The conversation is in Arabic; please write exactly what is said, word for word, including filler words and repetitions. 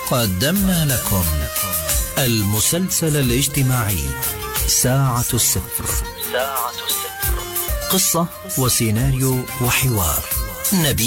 قدمنا لكم المسلسل الاجتماعي ساعة الصفر. ساعة الصفر، قصة وسيناريو وحوار. نبيل